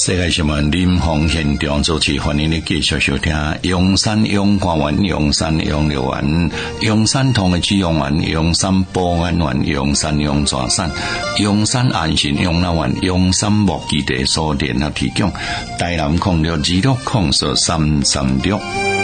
世界新闻林峰现场主持，欢迎你继续收听阳山阳光园、阳山养乐园、阳山同的滋养园、阳山保安园、阳山阳泉山、阳山安心养老园、阳山木基地所联合提供。台南0626043336。